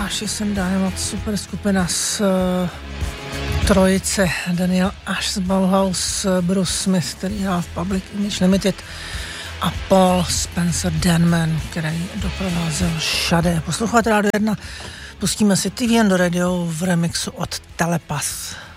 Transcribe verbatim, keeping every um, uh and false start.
Ashes and Diamonds, super skupina z uh, trojice Daniel Ash z Bauhaus, Bruce Smith, který hrál v Public Image Limited, a Paul Spencer Denman, který doprovázel Shade. Posloucháte Rádio jedna, pustíme si T V N do radio v remixu od Telepath.